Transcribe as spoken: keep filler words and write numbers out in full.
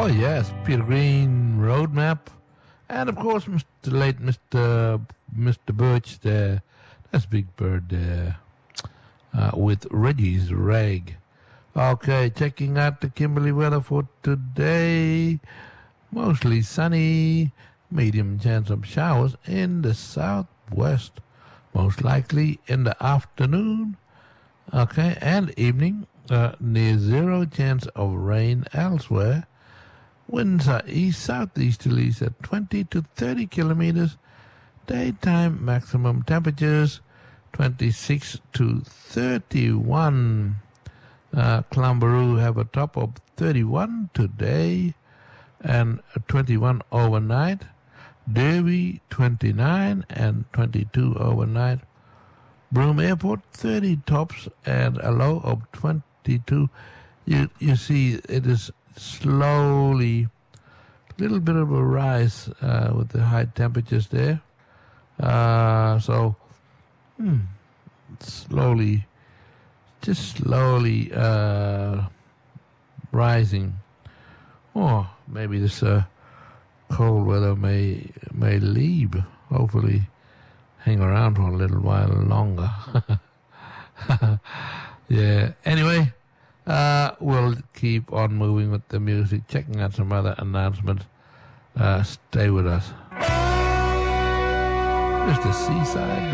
Oh, yes, Peter Green, Roadmap. And, of course, Mister late Mister Mister Birch there. That's Big Bird there. Uh, with Reggie's Rag. Okay, checking out the Kimberley weather for today. Mostly sunny. Medium chance of showers in the southwest. Most likely in the afternoon. Okay, and evening. Uh, near zero chance of rain elsewhere. Winds are east-southeasterlies at twenty to thirty kilometers. Daytime maximum temperatures twenty-six to thirty-one. Uh, Clambaroo have a top of thirty-one today and twenty-one overnight. Derby twenty-nine and twenty-two overnight. Broome Airport thirty tops and a low of twenty-two. You you see it is slowly, little bit of a rise uh, with the high temperatures there. Uh, so, hmm, slowly, just slowly uh, rising. Oh, maybe this uh, cold weather may may leave. Hopefully, hang around for a little while longer. Yeah. Anyway. Uh, we'll keep on moving with the music, checking out some other announcements. Uh, stay with us. Just the seaside.